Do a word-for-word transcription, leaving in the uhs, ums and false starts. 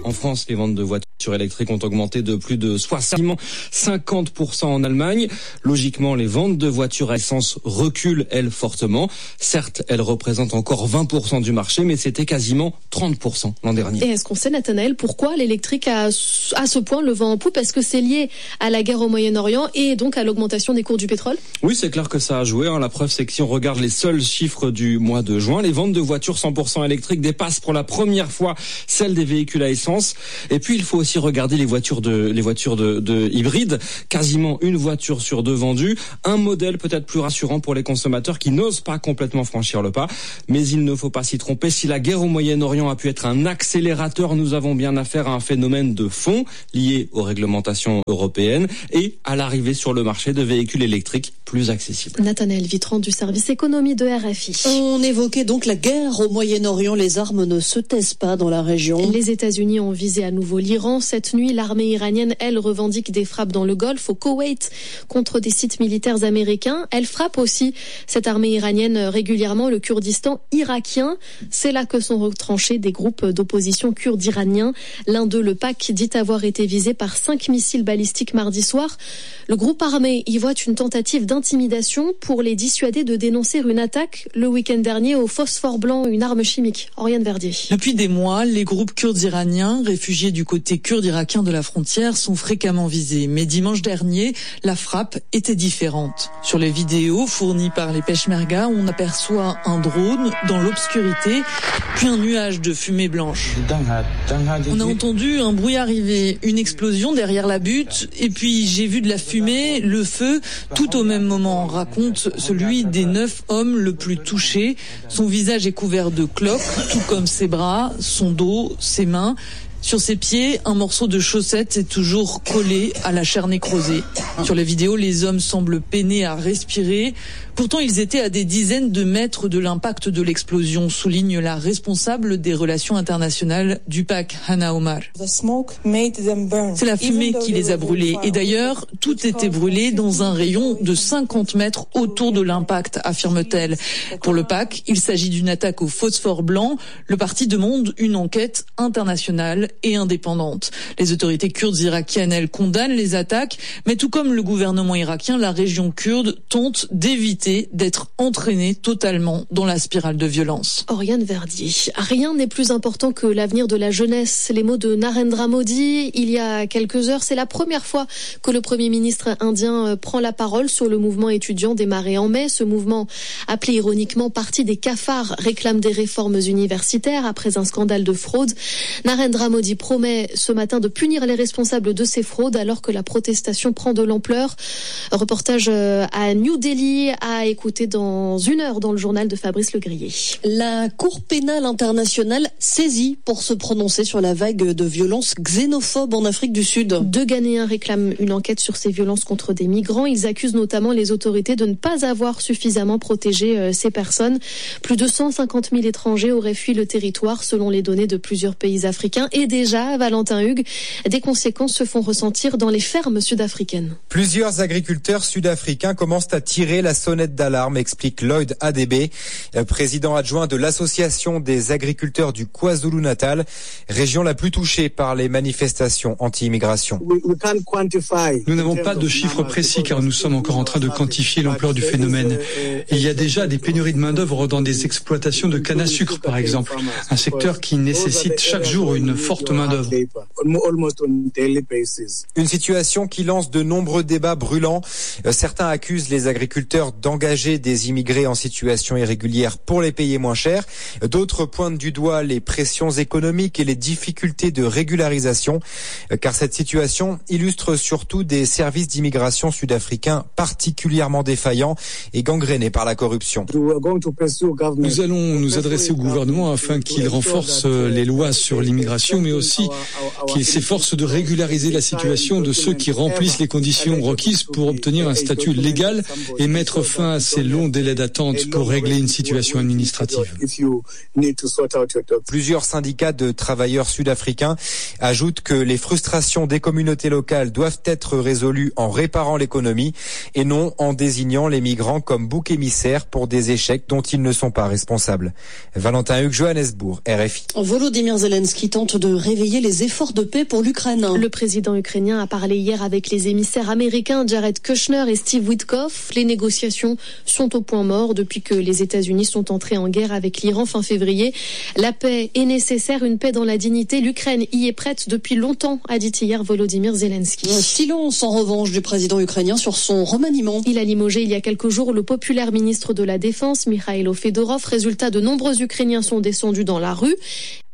En France, les ventes de voitures électriques ont augmenté de plus de cinquante pour cent en Allemagne. Logiquement, les ventes de voitures à essence reculent, elles, fortement. Certes, elles représentent encore vingt pour cent du marché, mais c'était quasiment trente pour cent l'an dernier. Et est-ce qu'on sait, Nathanaël, pourquoi l'électrique a à ce point le vent en poupe? Est-ce que c'est lié à la guerre au Moyen-Orient et donc à l'augmentation des cours du pétrole? Oui, c'est clair que ça a joué. Hein. La preuve, c'est que si on regarde les seuls chiffres du mois de juin, les ventes de voitures cent pour cent électriques dépassent pour la première fois celles des véhicules à essence. Et puis, il faut aussi regarder les voitures de, les voitures de, de hybrides. Quasiment une voiture sur deux vendue. Un modèle peut-être plus rassurant pour les consommateurs qui n'osent pas complètement franchir le pas. Mais il ne faut pas s'y tromper. Si la guerre au Moyen-Orient a pu être un accélérateur, nous avons bien affaire à un phénomène de fond lié aux réglementations européennes et à l'arrivée sur le marché de véhicules électriques plus accessibles. Nathanaël Vitran du service économie de R F I. On évoquait donc la guerre au Moyen-Orient. Les armes ne se taisent pas dans la région. Les États-Unis ont visé à nouveau l'Iran. Cette nuit, l'armée iranienne, elle, revendique des frappes dans le Golfe, au Koweït, contre des sites militaires américains. Elle frappe aussi, cette armée iranienne, régulièrement le Kurdistan irakien. C'est là que sont retranchés des groupes d'opposition kurdes iraniens. L'un d'eux, le P A C, dit avoir été visé par cinq missiles balistiques mardi soir. Le groupe armé y voit une tentative d'intimidation pour les dissuader de dénoncer une attaque le week-end dernier au phosphore blanc, une arme chimique. Oriane Verdier. Depuis des mois, les groupes kurdes iraniens, réfugiés du côté kurde irakien de la frontière, sont fréquemment visés. Mais dimanche dernier, la frappe était différente. Sur les vidéos fournies par les Peshmerga, on aperçoit un drone dans l'obscurité, puis un nuage de fumée blanche. On a entendu un bruit arriver, une explosion derrière la butte, et puis j'ai vu de la fumée, le feu, tout au même moment, raconte celui des neuf hommes le plus touché. Son visage est couvert de cloques, tout comme ses bras, son dos, ses mains. Sur ses pieds, un morceau de chaussette est toujours collé à la chair nécrosée. Sur la vidéo, les hommes semblent peiner à respirer. Pourtant, ils étaient à des dizaines de mètres de l'impact de l'explosion, souligne la responsable des relations internationales du P A C, Hannah Omar. C'est la fumée qui les a brûlés. Et d'ailleurs, tout était brûlé dans un rayon de cinquante mètres autour de l'impact, affirme-t-elle. Pour le P A C, il s'agit d'une attaque au phosphore blanc. Le parti demande une enquête internationale et indépendante. Les autorités kurdes irakiennes, elles, condamnent les attaques, mais tout comme le gouvernement irakien, la région kurde tente d'éviter d'être entraînée totalement dans la spirale de violence. Oriane Verdier. Rien n'est plus important que l'avenir de la jeunesse. Les mots de Narendra Modi, il y a quelques heures, c'est la première fois que le Premier ministre indien prend la parole sur le mouvement étudiant démarré en mai. Ce mouvement, appelé ironiquement Parti des cafards, réclame des réformes universitaires après un scandale de fraude. Narendra Modi promet ce matin de punir les responsables de ces fraudes alors que la protestation prend de l'ampleur. Reportage à New Delhi à écouter dans une heure dans le journal de Fabrice Legrier. La Cour pénale internationale saisie pour se prononcer sur la vague de violences xénophobes en Afrique du Sud. Deux Ghanéens réclament une enquête sur ces violences contre des migrants. Ils accusent notamment les autorités de ne pas avoir suffisamment protégé ces personnes. Plus de cent cinquante mille étrangers auraient fui le territoire selon les données de plusieurs pays africains. Et déjà, Valentin Hugues, des conséquences se font ressentir dans les fermes sud-africaines. Plusieurs agriculteurs sud-africains commencent à tirer la sonnette d'alarme, explique Lloyd Adebe, président adjoint de l'association des agriculteurs du KwaZulu-Natal, région la plus touchée par les manifestations anti-immigration. Nous n'avons pas de chiffres précis car nous sommes encore en train de quantifier l'ampleur du phénomène. Il y a déjà des pénuries de main-d'œuvre dans des exploitations de canne à sucre, par exemple, un secteur qui nécessite chaque jour une forte main-d'œuvre. Une situation qui lance de nombreux débats brûlants. Certains accusent les agriculteurs d'engager des immigrés en situation irrégulière pour les payer moins cher. D'autres pointent du doigt les pressions économiques et les difficultés de régularisation, car cette situation illustre surtout des services d'immigration sud-africains particulièrement défaillants et gangrénés par la corruption. Nous allons nous adresser au gouvernement afin qu'il renforce les lois sur l'immigration, mais aussi qu'il s'efforce de régulariser la situation de ceux qui remplissent les conditions requises pour obtenir un statut légal et mettre fin fin à ces longs délais d'attente pour régler une situation administrative. Plusieurs syndicats de travailleurs sud-africains ajoutent que les frustrations des communautés locales doivent être résolues en réparant l'économie et non en désignant les migrants comme boucs émissaires pour des échecs dont ils ne sont pas responsables. Valentin Hugues, Johannesburg, R F I. Volodymyr Zelensky tente de réveiller les efforts de paix pour l'Ukraine. Le président ukrainien a parlé hier avec les émissaires américains Jared Kushner et Steve Witkoff. Les négociations sont au point mort depuis que les États-Unis sont entrés en guerre avec l'Iran fin février. La paix est nécessaire, une paix dans la dignité. L'Ukraine y est prête depuis longtemps, a dit hier Volodymyr Zelensky. Silence en revanche du président ukrainien sur son remaniement. Il a limogé il y a quelques jours le populaire ministre de la Défense, Mikhailo Fedorov. Résultat, de nombreux Ukrainiens sont descendus dans la rue.